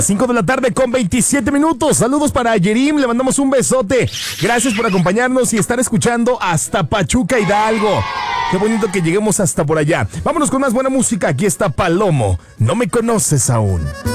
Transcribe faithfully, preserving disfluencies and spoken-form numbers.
cinco de la tarde con veintisiete minutos. Saludos para Yerim, le mandamos un besote. Gracias por acompañarnos y estar escuchando hasta Pachuca, Hidalgo. Qué bonito que lleguemos hasta por allá. Vámonos con más buena música. Aquí está Palomo. No me conoces aún.